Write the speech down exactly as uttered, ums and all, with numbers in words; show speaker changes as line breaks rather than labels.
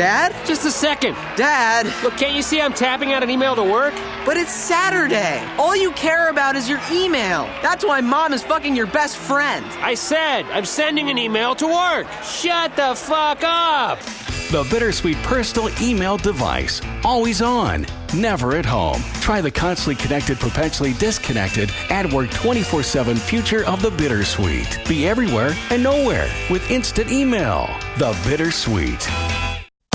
Dad?
Just a second.
Dad?
Look, can't you see I'm tapping out an email to work?
But it's Saturday. All you care about is your email. That's why Mom is fucking your best friend.
I said I'm sending an email to work. Shut the fuck up.
The Bittersweet personal email device. Always on, never at home. Try the constantly connected, perpetually disconnected, at work twenty-four seven future of the Bittersweet. Be everywhere and nowhere with instant email. The Bittersweet.